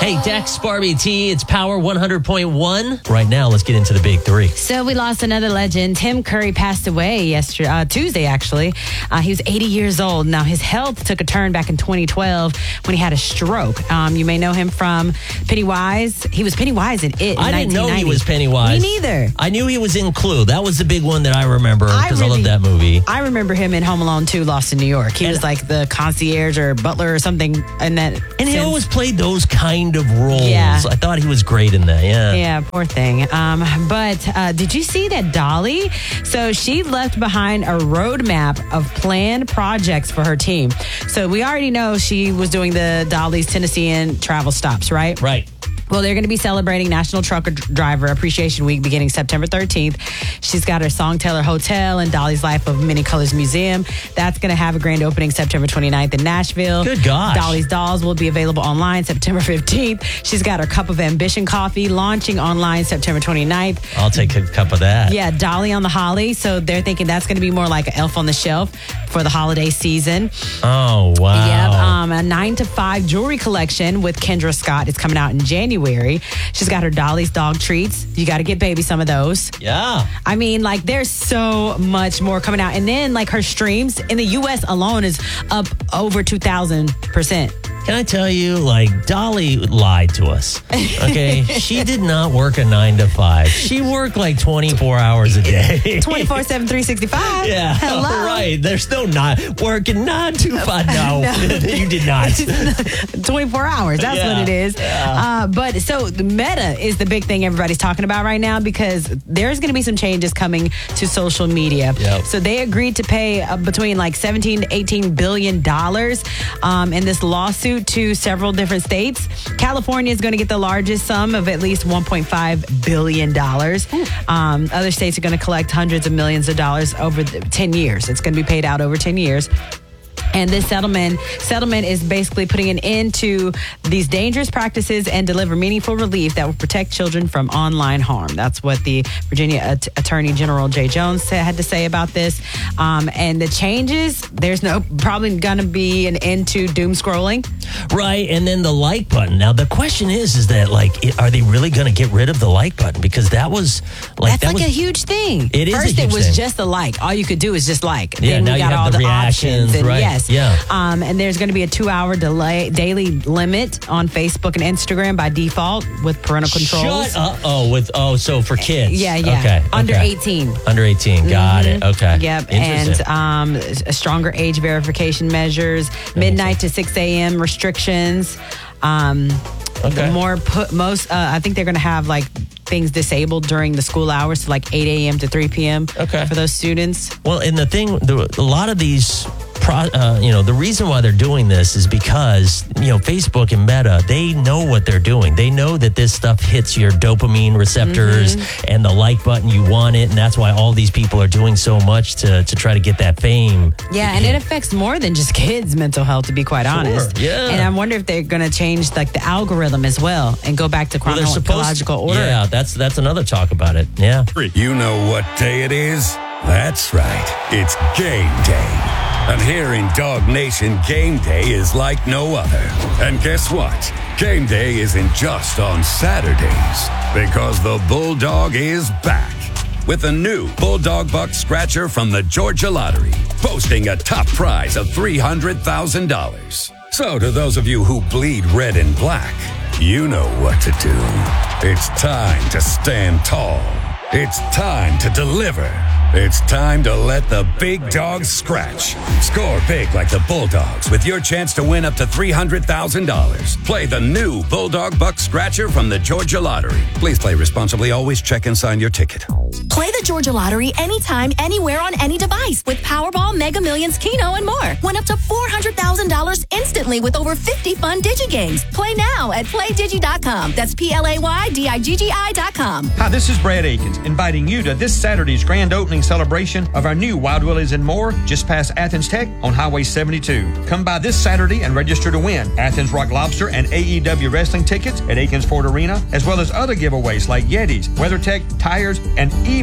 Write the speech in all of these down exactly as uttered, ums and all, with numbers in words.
Hey, Dex, Barbie T, it's Power one hundred point one. Right now, let's get into the big three. So we lost another legend. Tim Curry passed away yesterday, uh, Tuesday, actually. Uh, he was eighty years old. Now, his health took a turn back in twenty twelve when he had a stroke. Um, you may know him from Pennywise. He was Pennywise in It in I didn't know he was Pennywise. Me neither. I knew he was in Clue. That was the big one that I remember because I, really, I love that movie. I remember him in Home Alone two, Lost in New York. He and was like the concierge or butler or something. And that, and he since, always played those kind of roles. Yeah. I thought he was great in that. Yeah. Yeah, poor thing. Um, but uh, did you see that Dolly? So she left behind a roadmap of planned projects for her team. So we already know she was doing the Dolly's Tennessean travel stops, right? Right. Well, they're going to be celebrating National Trucker Driver Appreciation Week beginning September thirteenth. She's got her Songteller Hotel and Dolly's Life of Many Colors Museum. That's going to have a grand opening September twenty-ninth in Nashville. Good gosh. Dolly's Dolls will be available online September fifteenth. She's got her Cup of Ambition coffee launching online September twenty-ninth. I'll take a cup of that. Yeah, Dolly on the Holly. So they're thinking that's going to be more like an Elf on the Shelf for the holiday season. Oh, wow. Yep. Um, a nine to five jewelry collection with Kendra Scott is coming out in January. She's got her Dolly's dog treats. You got to get baby some of those. Yeah. I mean, like, there's so much more coming out. And then, like, her streams in the U S alone is up over two thousand percent. Can I tell you, like, Dolly lied to us, okay? She did not work a nine to five. She worked like twenty-four hours a day. twenty-four seven, three sixty-five. Yeah. Hello. Right. There's no not working nine to five. No, no. You did not. twenty-four hours. That's yeah. what it is. Yeah. Uh, but so the Meta is the big thing everybody's talking about right now because there's going to be some changes coming to social media. Yep. So they agreed to pay uh, between like seventeen to eighteen billion dollars um, in this lawsuit to several different states. California is going to get the largest sum of at least one point five billion dollars. Um, other states are going to collect hundreds of millions of dollars over the ten years. It's going to be paid out over ten years. And this settlement settlement is basically putting an end to these dangerous practices and deliver meaningful relief that will protect children from online harm. That's what the Virginia At- Attorney General Jay Jones said, had to say about this. Um, and the changes, there's no probably going to be an end to doom scrolling. Right, and then the like button. Now the question is, is that like, it, are they really going to get rid of the like button? Because that was like That's that like was, a huge thing. It is. First, a huge it was thing. just a like. All you could do is just like. Yeah, then now we got you have all the the, reactions, options. And right? Yes. Yeah. Um, and there's going to be a two-hour delay daily limit on Facebook and Instagram by default with parental controls. Shut up. Oh, with oh, so for kids. Yeah, yeah. Okay. Under okay. eighteen. Under eighteen. Got mm-hmm. it. Okay. Yep. Interesting. And um, a stronger age verification measures, midnight to six a.m. restrictions. Um, Okay. The more put most, uh, I think they're going to have like things disabled during the school hours, so like eight a.m. to three p.m. Okay. for those students. Well, and the thing, the, a lot of these, pro, uh, you know, the reason why they're doing this is because, you know, Facebook and Meta, they know what they're doing. They know that this stuff hits your dopamine receptors mm-hmm. and the like button, you want it. And that's why all these people are doing so much to, to try to get that fame. Yeah, and it affects more than just kids' mental health, to be quite sure, honest. Yeah. And I wonder if they're going to change like the algorithm as well and go back to well, chronological to, order. Yeah, that's that's another talk about it. Yeah. You know what day it is? That's right. It's game day. And here in Dog Nation, game day is like no other. And guess what? Game day isn't just on Saturdays, because the Bulldog is back with a new Bulldog Buck Scratcher from the Georgia Lottery, boasting a top prize of three hundred thousand dollars. So to those of you who bleed red and black, you know what to do. It's time to stand tall. It's time to deliver. It's time to let the big dogs scratch. Score big like the Bulldogs with your chance to win up to three hundred thousand dollars. Play the new Bulldog Buck Scratcher from the Georgia Lottery. Please play responsibly. Always check and sign your ticket. Play the Georgia Lottery anytime, anywhere, on any device with Powerball, Mega Millions, Keno, and more. Win up to four hundred thousand dollars instantly with over fifty fun DigiGames. Play now at play digi dot com. That's P L A Y D I G G I dot com. Hi, this is Brad Akins, inviting you to this Saturday's grand opening celebration of our new Wild Willies and More just past Athens Tech on Highway seventy-two. Come by this Saturday and register to win Athens Rock Lobster and A E W wrestling tickets at Akins Ford Arena, as well as other giveaways like Yetis, WeatherTech, tires, and even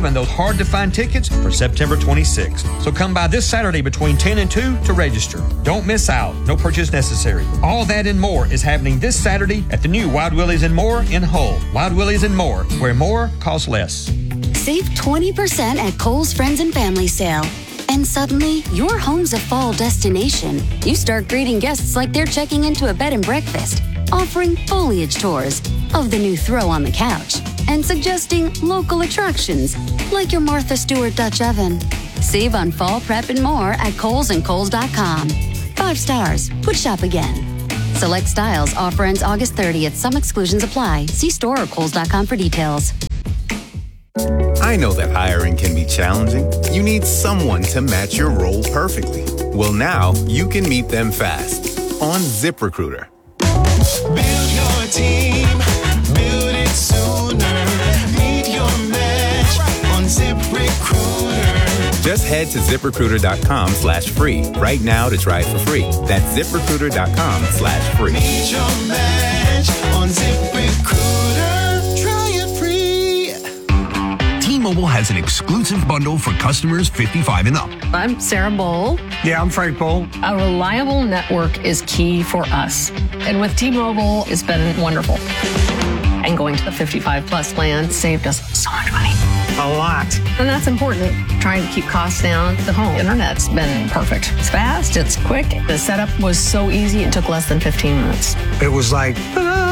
grabbing those hard-to-find tickets for September twenty-sixth. So come by this Saturday between ten and two to register. Don't miss out. No purchase necessary. All that and more is happening this Saturday at the new Wild Willie's and More in Hull. Wild Willie's and More, where more costs less. Save twenty percent at Kohl's Friends and Family Sale. And suddenly, your home's a fall destination. You start greeting guests like they're checking into a bed and breakfast, offering foliage tours of the new throw on the couch, and suggesting local attractions like your Martha Stewart Dutch oven. Save on fall prep and more at Kohl's and Kohl's dot com. Five stars. Would shop again. Select styles. Offer ends August thirtieth. Some exclusions apply. See store or Kohl's dot com for details. I know that hiring can be challenging. You need someone to match your role perfectly. Well, now you can meet them fast on ZipRecruiter. Build your team, build it sooner. Meet your match on ZipRecruiter. Just head to ZipRecruiter.com slash free right now to try it for free. That's ZipRecruiter.com slash free. Meet your match on ZipRecruiter. Try it free. T-Mobile has an exclusive bundle for customers fifty-five and up. I'm Sarah Bowl. Yeah, I'm Frank Bowl. A reliable network is key for us. And with T-Mobile, it's been wonderful. And going to the fifty-five plus plan saved us so much money. A lot. And that's important. Trying to keep costs down. The home internet's been perfect. It's fast, it's quick. The setup was so easy, it took less than fifteen minutes. It was like, ah.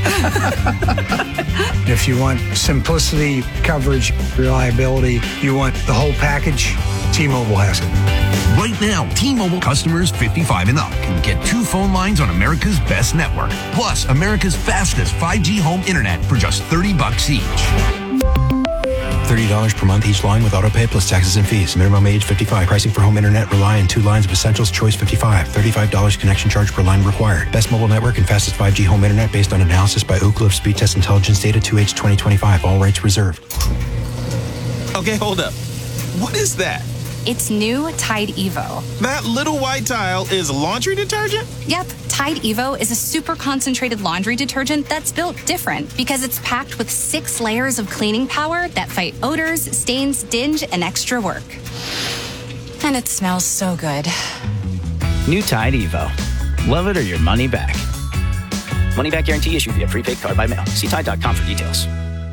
If you want simplicity, coverage, reliability, you want the whole package, T-Mobile has it. Right now, T-Mobile customers fifty-five and up can get two phone lines on America's best network, plus America's fastest five G home internet for just thirty bucks each. thirty dollars per month each line with autopay plus taxes and fees. Minimum age fifty-five. Pricing for home internet rely on two lines of Essentials Choice fifty-five. thirty-five dollars connection charge per line required. Best mobile network and fastest five G home internet based on analysis by Ookla of Speed Test Intelligence Data two H twenty twenty-five. All rights reserved. Okay, hold up. What is that? It's new Tide Evo. That little white tile is laundry detergent? Yep, Tide Evo is a super concentrated laundry detergent that's built different because it's packed with six layers of cleaning power that fight odors, stains, dinge, and extra work. And it smells so good. New Tide Evo. Love it or your money back. Money back guarantee issued via prepaid card by mail. See Tide dot com for details.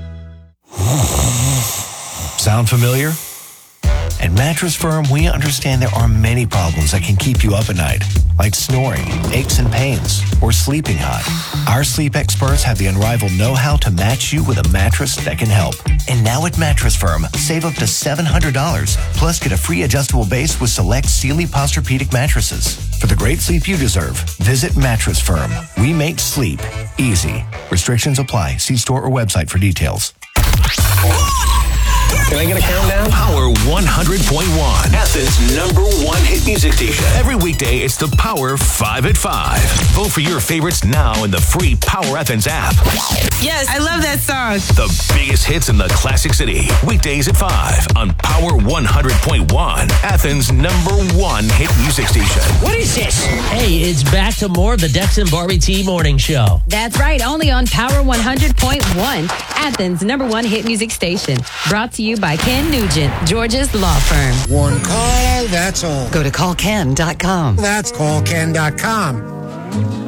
Sound familiar? At Mattress Firm, we understand there are many problems that can keep you up at night, like snoring, aches and pains, or sleeping hot. Our sleep experts have the unrivaled know-how to match you with a mattress that can help. And now at Mattress Firm, save up to seven hundred dollars, plus get a free adjustable base with select Sealy Posturepedic mattresses. For the great sleep you deserve, visit Mattress Firm. We make sleep easy. Restrictions apply. See store or website for details. Can I get a countdown? Power one hundred point one. Athens' number one hit music station. Every weekday, it's the Power five at five. Vote for your favorites now in the free Power Athens app. Yes, I love that song. The biggest hits in the Classic City. Weekdays at five on Power one hundred point one. Athens' number one hit music station. What is this? Hey, it's back to more of the Dex and Barbie T Morning Show. That's right, only on Power one hundred point one, Athens' number one hit music station. Brought to you by Ken Nugent, Georgia's law firm. One call, that's all. Go to call ken dot com. That's call ken dot com.